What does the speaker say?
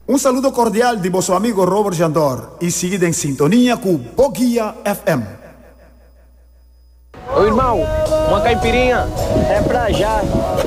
Um saludo cordial de vosso amigo Robert Jandor e seguida em sintonia com Boguia FM. Ô irmão, uma caipirinha. É pra já.